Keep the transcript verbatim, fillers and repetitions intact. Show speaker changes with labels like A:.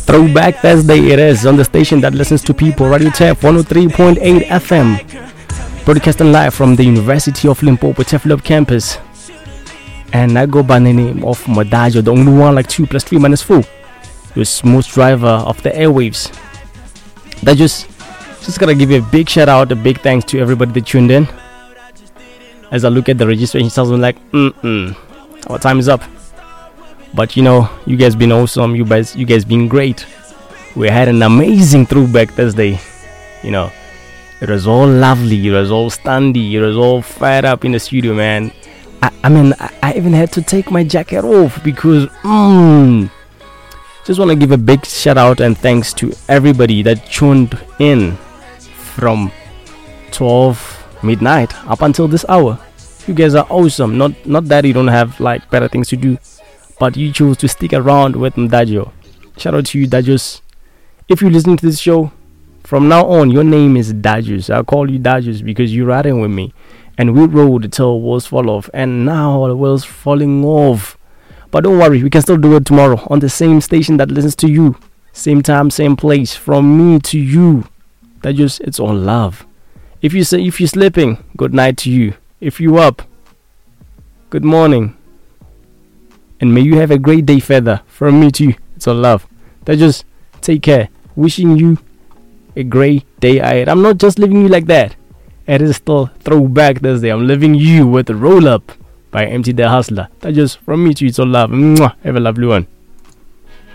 A: Throwback Thursday it is on the station that listens to people. Radio Tef one oh three point eight F M. Broadcasting live from the University of Limpopo Teflop campus. And I go by the name of Madajo, the only one like two plus three minus four. Your smooth driver of the airwaves. That just just gotta give you a big shout out, a big thanks to everybody that tuned in. As I look at the registration sales, I'm like, mm-mm, our time is up. But you know, you guys been awesome. You guys, you guys been great. We had an amazing throwback Thursday. You know, it was all lovely. It was all standy. It was all fired up in the studio, man. I, I mean, I, I even had to take my jacket off because, mm, just want to give a big shout out and thanks to everybody that tuned in from twelve midnight up until this hour. You guys are awesome. Not, not that you don't have like better things to do, but you chose to stick around with Mdajo. Shout out to you, Dajos. If you're listening to this show, from now on, your name is Dajos. I'll call you Dajos because you're riding with me. And we rode till wheels fall off. And now the wheels falling off. But don't worry, we can still do it tomorrow on the same station that listens to you. Same time, same place. From me to you. Dajos, it's all love. If, you say, if you're sleeping, good night to you. If you're up, good morning. And may you have a great day further. From me to you, it's all love. That just take care. Wishing you a great day ahead. I'm not just leaving you like that. It is still Throwback Thursday. I'm leaving you with a Roll Up by M T the Hustler. That just from me to you, it's all love. Mwah. Have a lovely one.